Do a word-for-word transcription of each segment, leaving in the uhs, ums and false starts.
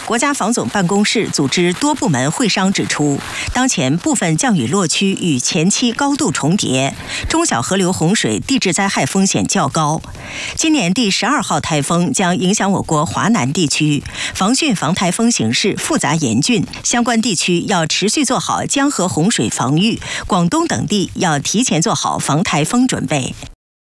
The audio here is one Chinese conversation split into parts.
国家防总办公室组织多部门会商指出，当前部分降雨落区与前期高度重叠，中小河流洪水地质灾害风险较高。今年第十二号台风将影响我国华南地区，防汛防台风形势复杂严峻，相关地区要持续做好江河洪水防御，广东等地要提前做好防台风准备。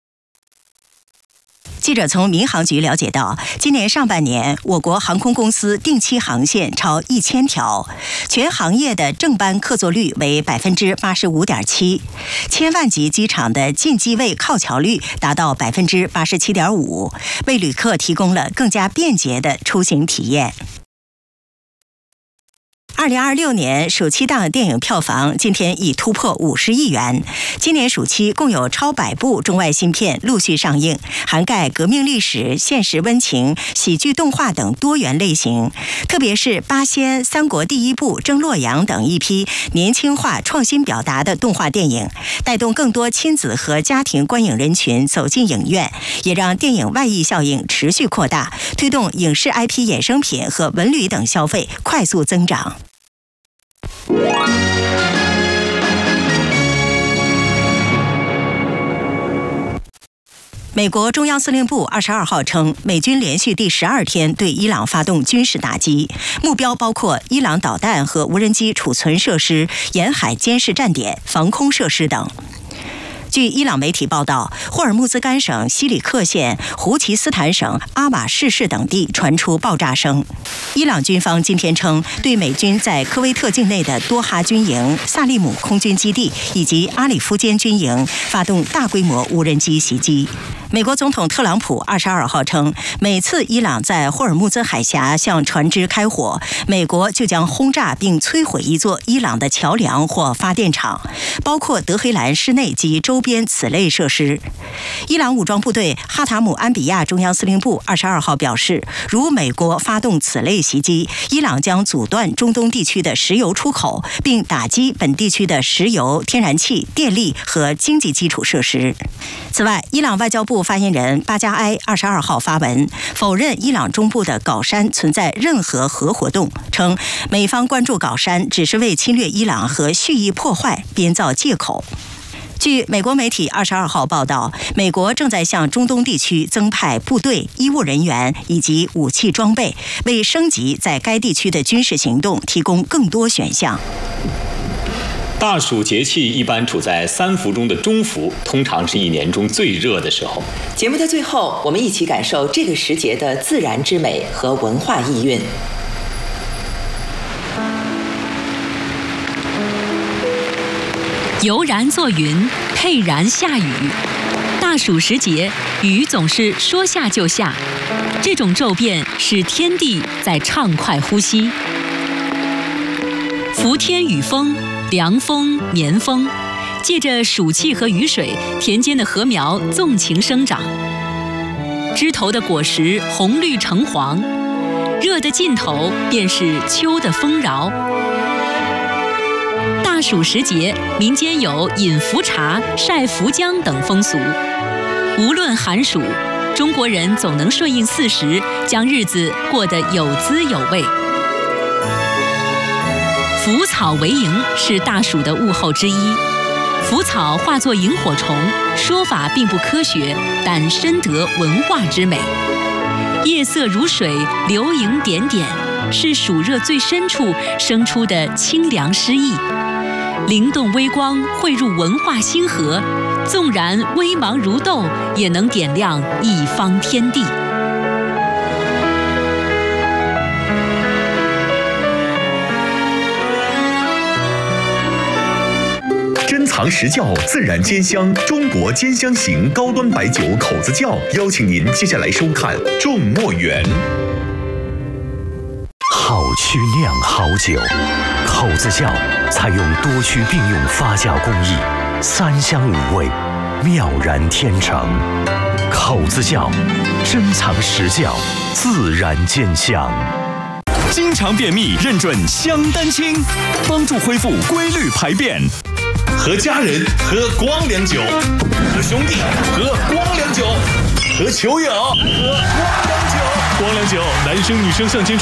记者从民航局了解到，今年上半年，我国航空公司定期航线超一千条，全行业的正班客座率为百分之八十五点七，千万级机场的进机位靠桥率达到百分之八十七点五，为旅客提供了更加便捷的出行体验。二零二六年暑期档电影票房今天已突破五十亿元。今年暑期共有超百部中外新片陆续上映，涵盖革命历史、现实温情、喜剧动画等多元类型。特别是《八仙》《三国第一部》《争洛阳》等一批年轻化、创新表达的动画电影，带动更多亲子和家庭观影人群走进影院，也让电影外溢效应持续扩大，推动影视 I P 衍生品和文旅等消费快速增长。美国中央司令部二十二号称，美军连续第十二天对伊朗发动军事打击，目标包括伊朗导弹和无人机储存设施、沿海监视站点、防空设施等。据伊朗媒体报道，霍尔木兹干省西里克县、胡齐斯坦省阿瓦士市等地传出爆炸声。伊朗军方今天称，对美军在科威特境内的多哈军营、萨利姆空军基地以及阿里夫间军营发动大规模无人机袭击。美国总统特朗普二十二号称，每次伊朗在霍尔木兹海峡向船只开火，美国就将轰炸并摧毁一座伊朗的桥梁或发电厂，包括德黑兰市内及周边此类设施。伊朗武装部队哈塔姆安比亚中央司令部二十二号表示，如美国发动此类袭击，伊朗将阻断中东地区的石油出口，并打击本地区的石油、天然气、电力和经济基础设施。此外，伊朗外交部发言人巴加埃二十二号发文否认伊朗中部的皋山存在任何核活动，称美方关注皋山只是为侵略伊朗和蓄意破坏编造借口。据美国媒体二十二号报道，美国正在向中东地区增派部队、医务人员以及武器装备，为升级在该地区的军事行动提供更多选项。 大暑节气一般处在三伏中的中伏，通常是一年中最热的时候。 节目的最后，我们一起感受这个时节的自然之美和文化意蕴。 悠然作云，沛然下雨。大暑时节，雨总是说下就下，这种骤变使天地在畅快呼吸。伏天雨风，凉风年风，借着暑气和雨水，田间的禾苗纵情生长，枝头的果实红绿橙黄，热的尽头便是秋的丰饶。大暑时节，民间有饮伏茶、晒伏浆等风俗。无论寒暑，中国人总能顺应四时，将日子过得有滋有味。腐草为萤是大暑的物候之一。腐草化作萤火虫，说法并不科学，但深得文化之美。夜色如水，流萤点点，是暑热最深处生出的清凉诗意。灵动微光汇入文化星河，纵然微茫如豆，也能点亮一方天地。 珍藏实窖，自然兼香，中国兼香型高端白酒口子窖，邀请您接下来收看《众墨园》。 好曲酿好酒，口子窖采用多区并用发酵工艺，三香五味，妙然天成。口子窖，珍藏实窖，自然兼香。 经常便秘，认准香丹清，帮助恢复规律排便。 和家人喝光良酒，和兄弟喝光良酒，和球友喝光良酒。 光良酒，男生女生向前。